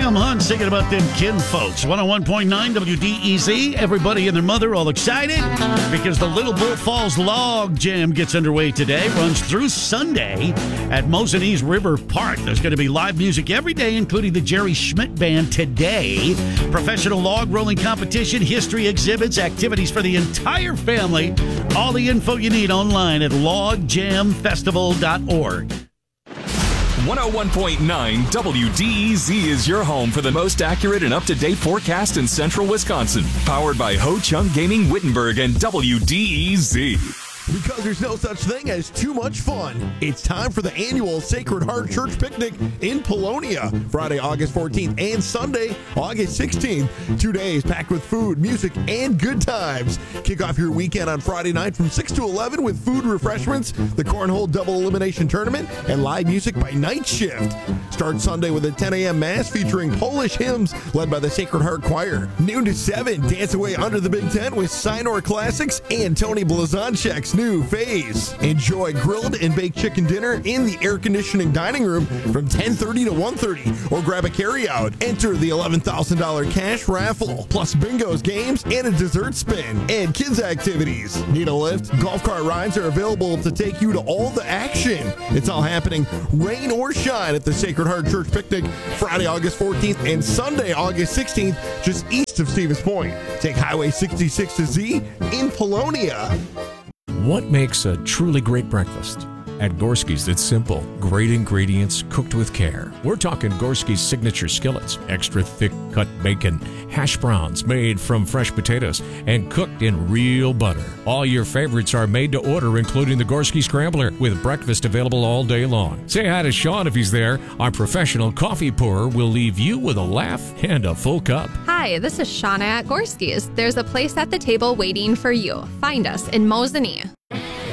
Graham Hunt singing about them kin folks. 101.9 WDEZ. Everybody and their mother all excited because the Little Bull Falls Log Jam gets underway today. Runs through Sunday at Mosinese River Park. There's going to be live music every day, including the Jerry Schmidt Band today. Professional log rolling competition, history exhibits, activities for the entire family. All the info you need online at logjamfestival.org. 101.9 WDEZ is your home for the most accurate and up-to-date forecast in central Wisconsin. Powered by Ho Chung Gaming Wittenberg and WDEZ. Because there's no such thing as too much fun. It's time for the annual Sacred Heart Church Picnic in Polonia, Friday, August 14th and Sunday, August 16th. 2 days packed with food, music, and good times. Kick off your weekend on Friday night from 6 to 11 with food refreshments, the Cornhole Double Elimination Tournament, and live music by night shift. Start Sunday with a 10 a.m. Mass featuring Polish hymns led by the Sacred Heart Choir. Noon to 7, dance away under the Big Tent with Sinor Classics and Tony Blazonczyk's new Phase. Enjoy grilled and baked chicken dinner in the air conditioning dining room from 10:30 to 1:30, or grab a carryout. Enter the $11,000 cash raffle, plus bingos, games, and a dessert spin, and kids activities. Need a lift? Golf cart rides are available to take you to all the action. It's all happening, rain or shine, at the Sacred Heart Church Picnic, Friday, August 14th and Sunday, August 16th, just east of Stevens Point. Take Highway 66 to Z in Polonia. What makes a truly great breakfast? At Gorski's, it's simple. Great ingredients cooked with care. We're talking Gorski's signature skillets, extra thick cut bacon, hash browns made from fresh potatoes, and cooked in real butter. All your favorites are made to order, including the Gorski Scrambler, with breakfast available all day long. Say hi to Sean if he's there. Our professional coffee pourer will leave you with a laugh and a full cup. Hi, this is Shauna at Gorski's. There's a place at the table waiting for you. Find us in Mosinee.